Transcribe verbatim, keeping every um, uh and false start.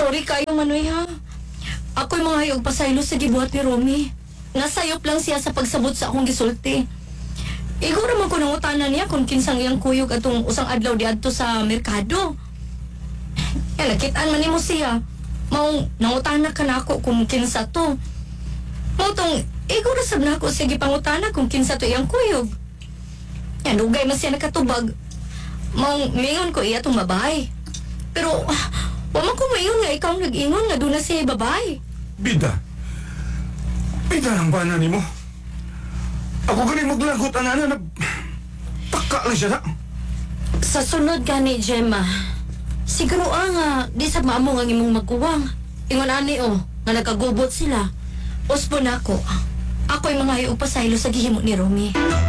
Sorry kayo, Manoy, ha? Ako'y mga hayog pasaylo sa gibuhat ni Romy. Nasayop lang siya sa pagsabot sa akong gisulti. Igo naman ko nang utanan niya kung kinsang iyang kuyog atong usang adlaw di adto sa merkado. Yan, nakitaan man nimo siya. Maong nangutana ka na ako kung kinsa to. Mao tong, igo na sab na ako sige pangutana kung kinsa to iyang kuyog. Yan, dugay man siya nakatubag. Maong mingon ko iya tong babae. Pero, wala ko mayon nga ikaw nag-ingon nga doon na siya babae. Bida. Bida lang ba na ni mo? Ako galing maglagot, anana, nag... Taka lang siya na. Sa sunod gani, Gemma. Siguro ah, nga, di sa mamo nga imong magkuwang. Ingon ani o, nga nagkagubot sila. Ospo na ako. Ako'y mga hayog pasaylo sa gihimo ni Romy.